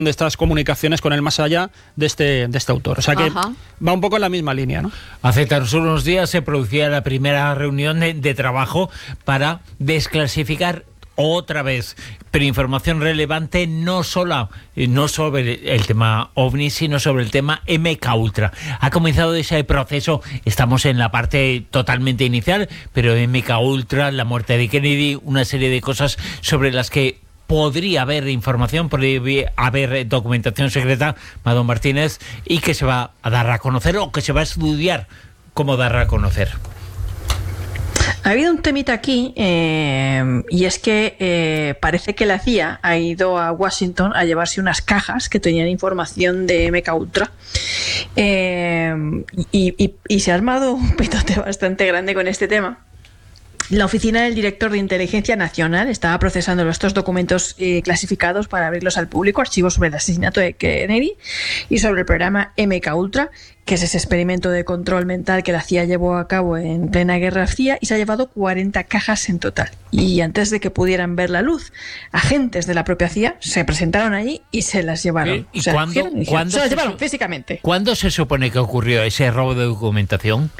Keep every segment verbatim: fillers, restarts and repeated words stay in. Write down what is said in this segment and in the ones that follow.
de estas comunicaciones con el más allá de este, de este autor. O sea que Ajá. va un poco en la misma línea, ¿no? Hace tan solo unos días se producía la primera reunión de, de trabajo para desclasificar otra vez, pero información relevante no solo no sobre el tema OVNI, sino sobre el tema M K Ultra. Ha comenzado ese proceso, estamos en la parte totalmente inicial, pero M K Ultra, la muerte de Kennedy, una serie de cosas sobre las que podría haber información, podría haber documentación secreta, Madón Martínez, y que se va a dar a conocer o que se va a estudiar cómo dar a conocer. Ha habido un temita aquí eh, y es que eh, parece que la C I A ha ido a Washington a llevarse unas cajas que tenían información de M K Ultra eh, y, y, y se ha armado un pitote bastante grande con este tema. La oficina del director de Inteligencia Nacional estaba procesando estos documentos eh, clasificados para abrirlos al público, archivos sobre el asesinato de Kennedy y sobre el programa M K Ultra, que es ese experimento de control mental que la C I A llevó a cabo en plena Guerra Fría, y se ha llevado cuarenta cajas en total. Y antes de que pudieran ver la luz, agentes de la propia C I A se presentaron allí y se las llevaron. ¿Y, y o sea, cuándo, dijeron, ¿cuándo se las se llevaron su- físicamente? ¿Cuándo se supone que ocurrió ese robo de documentación?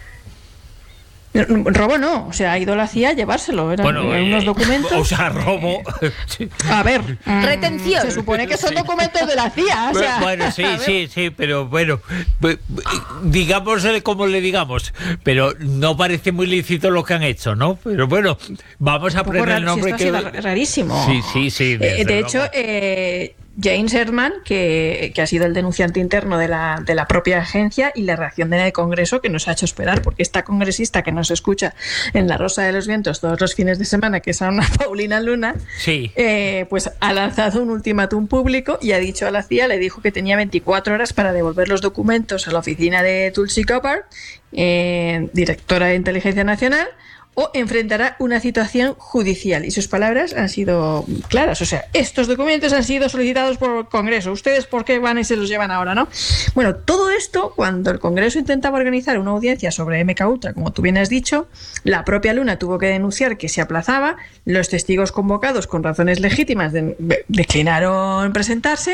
Robo no, o sea, ha ido la C I A a llevárselo, eran, Bueno, eran eh, unos documentos. O sea, robo. A ver, mm, Retención. se supone que son documentos de la C I A. O sea, Bueno, sí, sí, sí, pero bueno, digamos como le digamos, pero no parece muy lícito lo que han hecho, ¿no? Pero bueno, vamos a poner el nombre si que... ha sido rarísimo. Sí, sí, sí. Eh, de luego. hecho, eh, James Ehrman, que, que ha sido el denunciante interno de la, de la propia agencia, y la reacción del Congreso, que nos ha hecho esperar, porque esta congresista que nos escucha en La Rosa de los Vientos todos los fines de semana, que es Ana Paulina Luna, Sí. eh, pues ha lanzado un ultimátum público y ha dicho a la C I A, le dijo que tenía veinticuatro horas para devolver los documentos a la oficina de Tulsi Gabbard, eh, directora de Inteligencia Nacional, o enfrentará una situación judicial. Y sus palabras han sido claras. O sea, estos documentos han sido solicitados por el Congreso. ¿Ustedes por qué van y se los llevan ahora, no? Bueno, todo esto, cuando el Congreso intentaba organizar una audiencia sobre M K Ultra, como tú bien has dicho, la propia Luna tuvo que denunciar que se aplazaba, los testigos convocados con razones legítimas de, de, declinaron presentarse.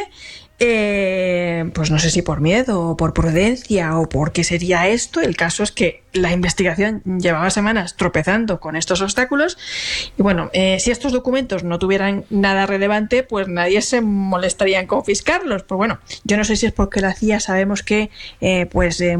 Eh, pues no sé si por miedo o por prudencia o por qué sería esto. El caso es que la investigación llevaba semanas tropezando con estos obstáculos y bueno, eh, si estos documentos no tuvieran nada relevante, pues nadie se molestaría en confiscarlos. Pues bueno, yo no sé si es porque la C I A sabemos que eh, pues eh,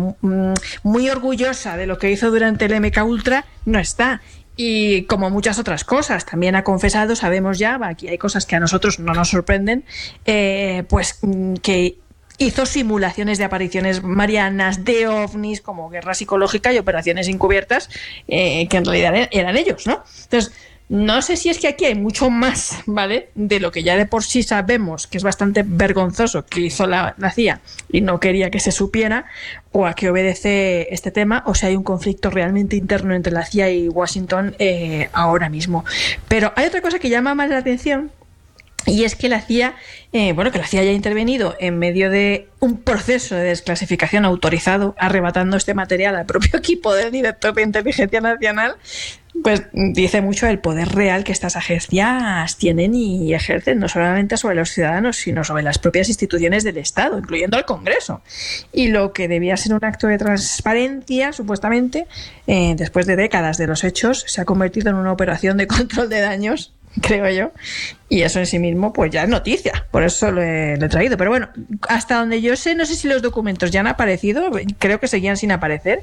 muy orgullosa de lo que hizo durante el M K Ultra no está. Y como muchas otras cosas, también ha confesado, sabemos ya, aquí hay cosas que a nosotros no nos sorprenden, eh, pues que hizo simulaciones de apariciones marianas, de ovnis, como guerra psicológica y operaciones encubiertas, eh, que en realidad eran ellos, ¿no? Entonces, no sé si es que aquí hay mucho más, ¿vale?, de lo que ya de por sí sabemos, que es bastante vergonzoso que hizo la, la C I A y no quería que se supiera, o a qué obedece este tema, o si hay un conflicto realmente interno entre la C I A y Washington eh, ahora mismo. Pero hay otra cosa que llama más la atención, y es que la C I A, eh, bueno, que la C I A haya intervenido en medio de un proceso de desclasificación autorizado, arrebatando este material al propio equipo del director de Inteligencia Nacional, pues dice mucho del poder real que estas agencias tienen y ejercen, no solamente sobre los ciudadanos, sino sobre las propias instituciones del Estado, incluyendo al Congreso. Y lo que debía ser un acto de transparencia, supuestamente, eh, después de décadas de los hechos, se ha convertido en una operación de control de daños, creo yo, y eso en sí mismo pues ya es noticia, por eso lo he, lo he traído. Pero bueno, hasta donde yo sé, no sé si los documentos ya han aparecido, creo que seguían sin aparecer,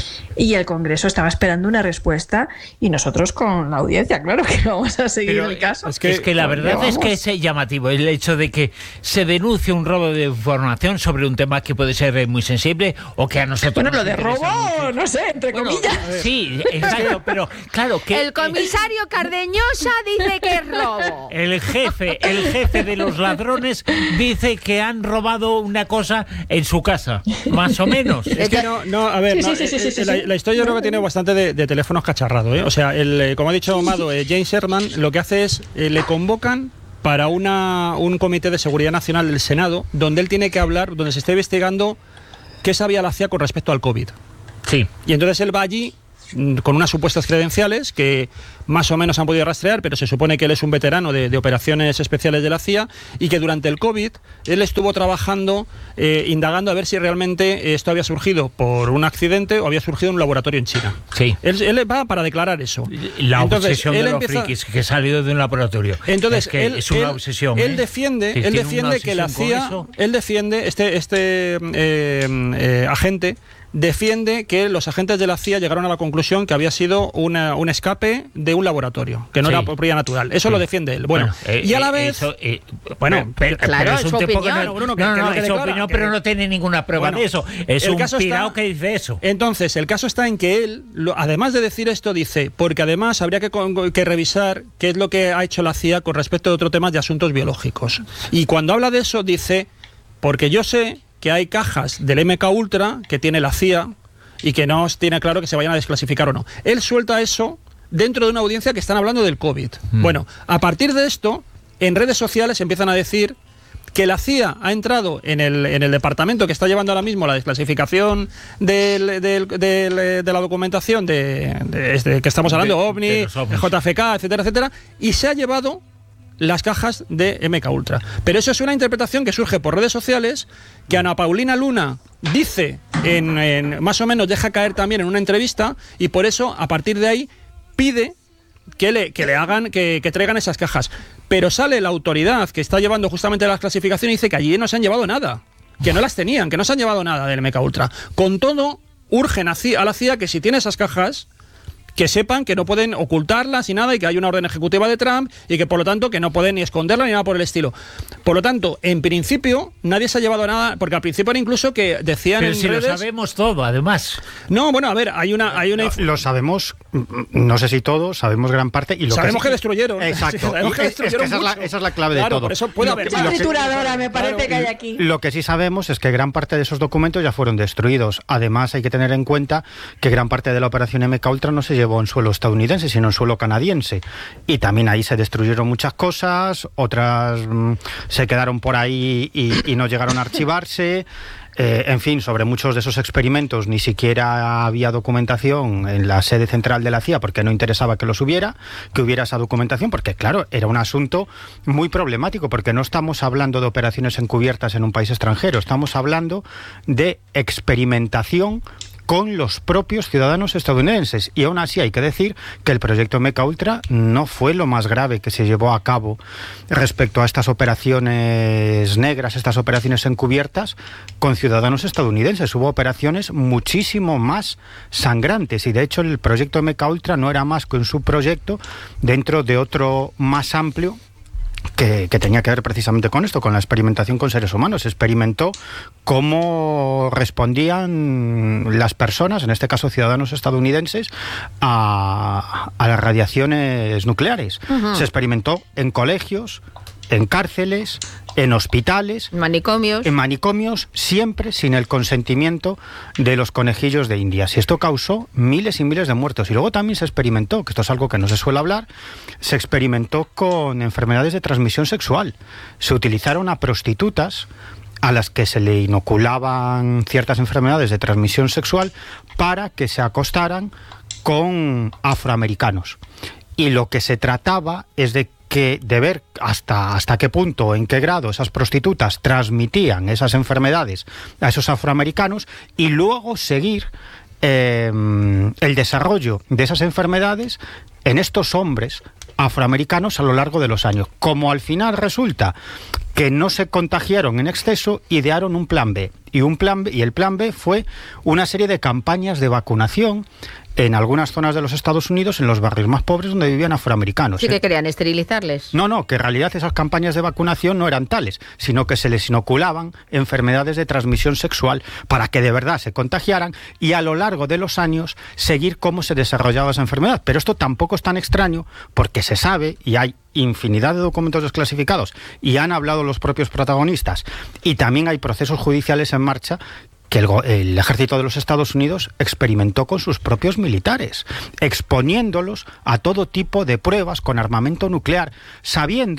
y el Congreso estaba esperando una respuesta y nosotros con la audiencia, claro que vamos a seguir Pero el caso. Es que, es que la verdad vamos. es que es llamativo el hecho de que se denuncie un robo de información sobre un tema que puede ser muy sensible o que a nosotros Bueno, nos lo de interesa robo, mucho. no sé, entre Bueno, comillas. sí, exacto, pero claro que El comisario Cardeñosa dice que es robo. el jefe, el jefe de los ladrones dice que han robado una cosa en su casa, más o menos. Es que no, no, a ver, Sí, no, sí, sí, eh, sí, sí, eh, la, sí. la historia yo creo que tiene bastante de, de teléfonos cacharrados, ¿eh? O sea, el, eh, como ha dicho Mado, eh, James Ehrman lo que hace es, eh, le convocan para una, un comité de seguridad nacional del Senado, donde él tiene que hablar, donde se está investigando qué sabía la C I A con respecto al COVID. Sí. Y entonces él va allí con unas supuestas credenciales que más o menos han podido rastrear, pero se supone que él es un veterano de, de operaciones especiales de la C I A y que durante el COVID él estuvo trabajando, eh, indagando a ver si realmente esto había surgido por un accidente o había surgido en un laboratorio en China. Sí. Él, él va para declarar eso. La entonces, obsesión él de los empieza... frikis que ha salido de un laboratorio. Entonces, es que él, es una él, obsesión. Él ¿eh? defiende, Si él tiene defiende una que la obsesión C I A, con eso. él defiende, este, este eh, eh, agente defiende que los agentes de la C I A llegaron a la conclusión que había sido una, un escape de un laboratorio, que no Sí. era por vía natural. Eso Sí. lo defiende él. Bueno, Bueno, eh, y a la eh, vez... eso, eh, bueno, pero, claro, pero es es un su tipo que opinión. no, Bruno, que- no, que no, lo que es su declara, opinión, que- pero no tiene ninguna prueba Bueno, de eso. Es el un caso pirao está- que dice eso. Entonces, el caso está en que él, lo- además de decir esto, dice, porque además habría que, con- que revisar qué es lo que ha hecho la C I A con respecto a otros temas de asuntos biológicos. Y cuando habla de eso, dice, porque yo sé que hay cajas del M K Ultra que tiene la C I A y que no os tiene claro que se vayan a desclasificar o no. Él suelta eso dentro de una audiencia que están hablando del COVID. Mm. Bueno, a partir de esto, en redes sociales empiezan a decir que la C I A ha entrado en el, en el departamento que está llevando ahora mismo la desclasificación del, del- del- de la documentación de, de este que estamos hablando, De- OVNI, de los ovnis. J F K, etcétera, etcétera, y se ha llevado las cajas de M K Ultra. Pero eso es una interpretación que surge por redes sociales, que Ana Paulina Luna dice, en, en- más o menos deja caer también en una entrevista, y por eso, a partir de ahí, pide que le, que le hagan, que, que traigan esas cajas. Pero sale la autoridad que está llevando justamente las clasificaciones y dice que allí no se han llevado nada, que no las tenían, que no se han llevado nada del M K Ultra. Con todo, urgen a, C I A a la C I A que si tiene esas cajas, que sepan que no pueden ocultarlas y nada, y que hay una orden ejecutiva de Trump y que por lo tanto que no pueden ni esconderla ni nada por el estilo. Por lo tanto, en principio nadie se ha llevado nada, porque al principio era incluso que decían Pero en si redes... lo sabemos todo, además. No, bueno, a ver, hay una hay una inf- Lo sabemos, mm, no sé si todos, sabemos gran parte. Y lo sabemos que, que destruyeron. Exacto. Sabemos Y que es, es que destruyeron esa, es la, mucho. esa es la clave Claro, de todo. por eso puede Lo haber que- Una lo que- trituradora me parece Claro. que hay aquí. Lo que sí sabemos es que gran parte de esos documentos ya fueron destruidos. Además, hay que tener en cuenta que gran parte de la operación M K Ultra no se llevó en suelo estadounidense, sino en suelo canadiense. Y también ahí se destruyeron muchas cosas, otras mm, se quedaron por ahí y, y no llegaron a archivarse. Eh, en fin, sobre muchos de esos experimentos ni siquiera había documentación en la sede central de la C I A porque no interesaba que los hubiera, que hubiera esa documentación, porque claro, era un asunto muy problemático, porque no estamos hablando de operaciones encubiertas en un país extranjero, estamos hablando de experimentación con los propios ciudadanos estadounidenses. Y aún así hay que decir que el proyecto M K Ultra no fue lo más grave que se llevó a cabo respecto a estas operaciones negras, estas operaciones encubiertas con ciudadanos estadounidenses. Hubo operaciones muchísimo más sangrantes y de hecho el proyecto M K Ultra no era más que un subproyecto dentro de otro más amplio Que, que tenía que ver precisamente con esto, con la experimentación con seres humanos. Se experimentó cómo respondían las personas, en este caso ciudadanos estadounidenses, a, a las radiaciones nucleares. Uh-huh. Se experimentó en colegios, en cárceles, en hospitales, manicomios. en manicomios, siempre sin el consentimiento de los conejillos de Indias. Y esto causó miles y miles de muertos. Y luego también se experimentó, que esto es algo que no se suele hablar, se experimentó con enfermedades de transmisión sexual. Se utilizaron a prostitutas a las que se le inoculaban ciertas enfermedades de transmisión sexual para que se acostaran con afroamericanos. Y lo que se trataba es de que de ver hasta, hasta qué punto, en qué grado esas prostitutas transmitían esas enfermedades a esos afroamericanos y luego seguir eh, el desarrollo de esas enfermedades en estos hombres afroamericanos a lo largo de los años. Como al final resulta que no se contagiaron en exceso, idearon un plan B. Y, un plan B, y el plan B fue una serie de campañas de vacunación en algunas zonas de los Estados Unidos, en los barrios más pobres donde vivían afroamericanos. Sí, que querían esterilizarles. No, no, que en realidad esas campañas de vacunación no eran tales, sino que se les inoculaban enfermedades de transmisión sexual para que de verdad se contagiaran y a lo largo de los años seguir cómo se desarrollaba esa enfermedad. Pero esto tampoco es tan extraño porque se sabe, y hay infinidad de documentos desclasificados, y han hablado los propios protagonistas, y también hay procesos judiciales en marcha que el, el ejército de los Estados Unidos experimentó con sus propios militares, exponiéndolos a todo tipo de pruebas con armamento nuclear, sabiendo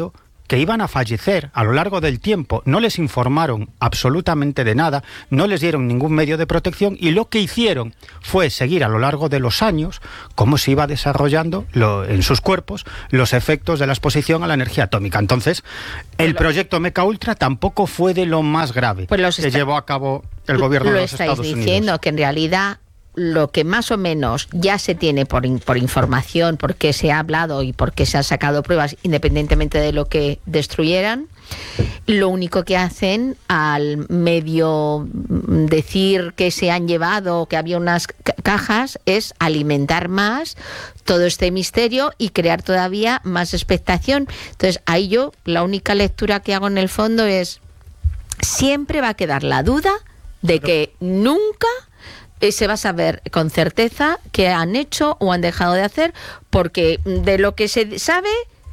que iban a fallecer a lo largo del tiempo. No les informaron absolutamente de nada, no les dieron ningún medio de protección y lo que hicieron fue seguir a lo largo de los años cómo se iba desarrollando lo, en sus cuerpos los efectos de la exposición a la energía atómica. Entonces, el proyecto MKUltra tampoco fue de lo más grave pues que llevó a cabo el gobierno de los Estados Unidos. Lo estáis diciendo, que en realidad lo que más o menos ya se tiene por, por información, porque se ha hablado y porque se han sacado pruebas independientemente de lo que destruyeran, lo único que hacen al medio decir que se han llevado, que había unas cajas, es alimentar más todo este misterio y crear todavía más expectación. Entonces ahí yo la única lectura que hago en el fondo es: siempre va a quedar la duda de que nunca se va a saber con certeza qué han hecho o han dejado de hacer, porque de lo que se sabe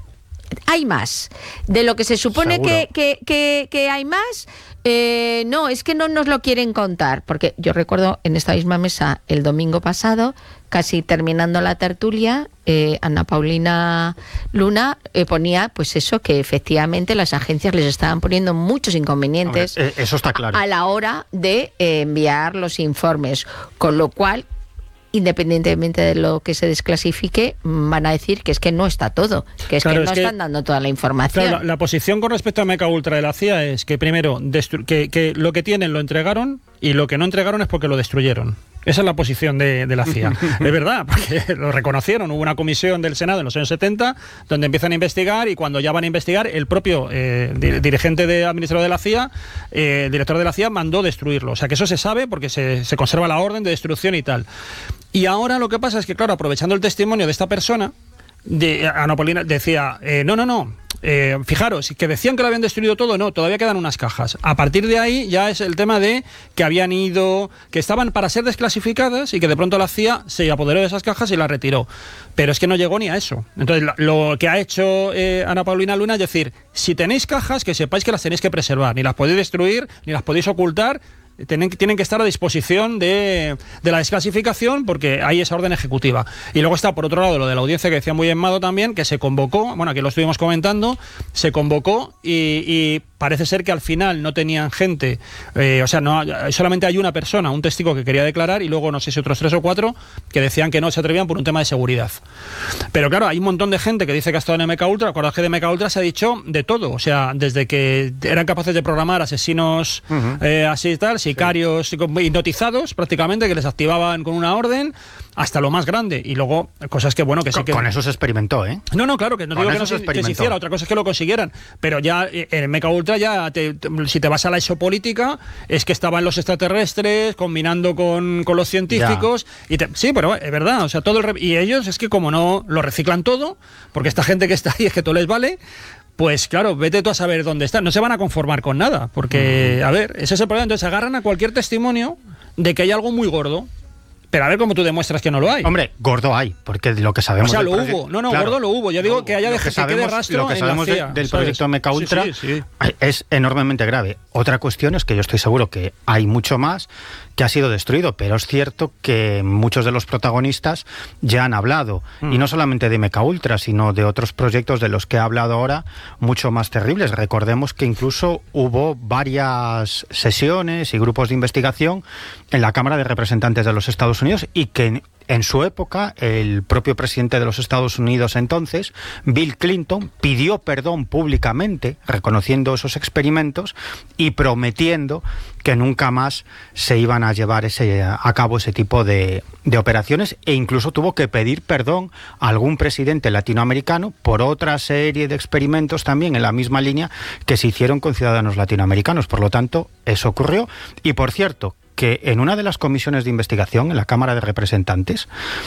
hay más. De lo que se supone que, que, que, que hay más, eh, no, es que no nos lo quieren contar. Porque yo recuerdo en esta misma mesa el domingo pasado, casi terminando la tertulia, eh, Ana Paulina Luna eh, ponía pues eso, que efectivamente las agencias les estaban poniendo muchos inconvenientes. Hombre, eso está claro. A la hora de eh, enviar los informes, con lo cual, independientemente de lo que se desclasifique, van a decir que es que no está todo, que es claro, que no es que, están dando toda la información. Claro, la, la posición con respecto a MKUltra de la C I A es que primero que, que lo que tienen lo entregaron y lo que no entregaron es porque lo destruyeron. Esa es la posición de, de la C I A. Es verdad, porque lo reconocieron. Hubo una comisión del Senado en los años setenta donde empiezan a investigar y cuando ya van a investigar, el propio eh, dirigente de administrador de la C I A, eh, el director de la C I A, mandó destruirlo. O sea que eso se sabe porque se, se conserva la orden de destrucción y tal. Y ahora lo que pasa es que, claro, aprovechando el testimonio de esta persona, de, Ana Paulina decía, eh, no, no, no, eh, fijaros, que decían que lo habían destruido todo, no, todavía quedan unas cajas. A partir de ahí ya es el tema de que habían ido, que estaban para ser desclasificadas y que de pronto la C I A se apoderó de esas cajas y las retiró. Pero es que no llegó ni a eso. Entonces lo que ha hecho eh, Ana Paulina Luna es decir, si tenéis cajas, que sepáis que las tenéis que preservar, ni las podéis destruir, ni las podéis ocultar. Tienen, tienen que estar a disposición de, de la desclasificación porque hay esa orden ejecutiva. Y luego está, por otro lado, lo de la audiencia que decía muy bien Mado también, que se convocó, bueno, aquí lo estuvimos comentando, se convocó y, y parece ser que al final no tenían gente, eh, o sea, no solamente hay una persona, un testigo que quería declarar y luego no sé si otros tres o cuatro que decían que no se atrevían por un tema de seguridad. Pero claro, hay un montón de gente que dice que ha estado en MKUltra. Acordaos que de MKUltra se ha dicho de todo, o sea, desde que eran capaces de programar asesinos uh-huh. eh, así y tal, sicarios sí. hipnotizados prácticamente, que les activaban con una orden, hasta lo más grande. Y luego cosas que, bueno, que con, sí que... Con eso se experimentó, ¿eh? No, no, claro, que no con digo que no se, que se hiciera, otra cosa es que lo consiguieran. Pero ya en MKUltra ya, te, te, si te vas a la exopolítica, es que estaban los extraterrestres combinando con, con los científicos. Y te, sí, pero es verdad, o sea, todo el... Y ellos es que como no lo reciclan todo, porque esta gente que está ahí es que todo les vale... Pues claro, vete tú a saber dónde están. No se van a conformar con nada, porque, a ver, ese es el problema. Entonces agarran a cualquier testimonio de que hay algo muy gordo. Pero a ver cómo tú demuestras que no lo hay. Hombre, gordo hay, porque lo que sabemos... O sea, lo proyecto, hubo. No, no, claro, gordo lo hubo. Yo digo no, que haya dejado que, que quede rastro lo que sabemos en la C I A, de, del ¿sabes? proyecto MKUltra sí, sí, sí. es enormemente grave. Otra cuestión es que yo estoy seguro que hay mucho más que ha sido destruido, pero es cierto que muchos de los protagonistas ya han hablado, mm. y no solamente de MKUltra, sino de otros proyectos de los que he hablado ahora, mucho más terribles. Recordemos que incluso hubo varias sesiones y grupos de investigación en la Cámara de Representantes de los Estados Unidos y que en, en su época el propio presidente de los Estados Unidos entonces, Bill Clinton, pidió perdón públicamente reconociendo esos experimentos y prometiendo que nunca más se iban a llevar ese, a cabo ese tipo de, de operaciones, e incluso tuvo que pedir perdón a algún presidente latinoamericano por otra serie de experimentos también en la misma línea que se hicieron con ciudadanos latinoamericanos. Por lo tanto, eso ocurrió. Y por cierto, que en una de las comisiones de investigación en la Cámara de Representantes,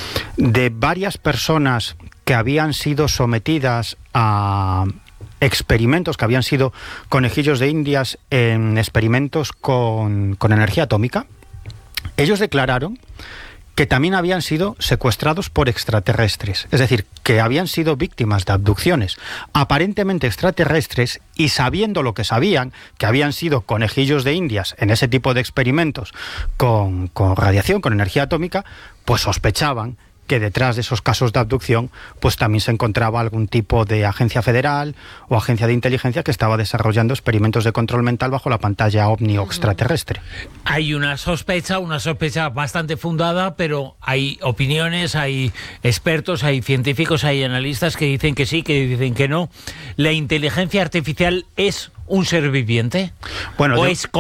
de varias personas que habían sido sometidas a experimentos, que habían sido conejillos de indias en experimentos con, con energía atómica, ellos declararon que también habían sido secuestrados por extraterrestres, es decir, que habían sido víctimas de abducciones aparentemente extraterrestres, y sabiendo lo que sabían, que habían sido conejillos de indias en ese tipo de experimentos con, con radiación, con energía atómica, pues sospechaban que detrás de esos casos de abducción pues también se encontraba algún tipo de agencia federal o agencia de inteligencia que estaba desarrollando experimentos de control mental bajo la pantalla ovni o extraterrestre. Hay una sospecha, una sospecha bastante fundada, pero hay opiniones, hay expertos, hay científicos, hay analistas que dicen que sí, que dicen que no. ¿La inteligencia artificial es un ser viviente? Bueno, ¿O de- es